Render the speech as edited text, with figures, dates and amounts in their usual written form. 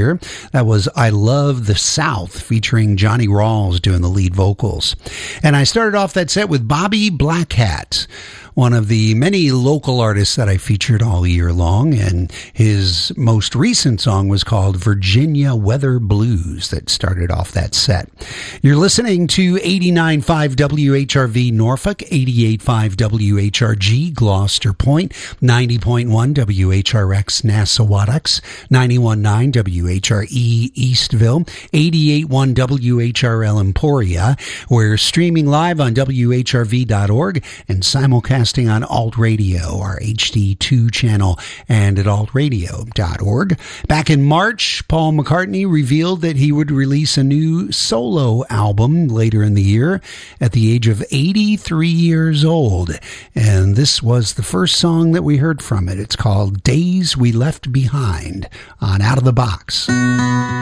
year. That was I Love the South, featuring Johnny Rawls doing the lead vocals. And I started off that set with Bobby Blackhat, one of the many local artists that I featured all year long, and his most recent song was called Virginia Weather Blues that started off that set. You're listening to 89.5 WHRV Norfolk, 88.5 WHRG Gloucester Point, 90.1 WHRX Nassawadox, 91.9 WHRE Eastville, 88.1 WHRL Emporia. We're streaming live on WHRV.org and simulcast on Alt Radio, our HD2 channel, and at altradio.org. Back in March, Paul McCartney revealed that he would release a new solo album later in the year at the age of 83 years old. And this was the first song that we heard from it. It's called Days We Left Behind on Out of the Box.